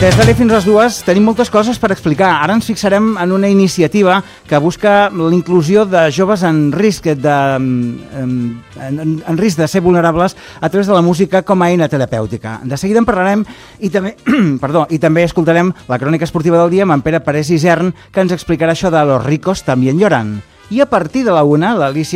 Des d'ara fins a les 2 tenim moltes coses per explicar. Ara ens fixarem en una iniciativa que busca l'inclusió de joves en risc de ser vulnerables a través de la música com a eina terapèutica. De seguida en parlarem i també escoltarem la crònica esportiva del dia amb en Pere Parés Isern, que ens explicarà això de los ricos también lloran. I a partir de la 1, l'Alicia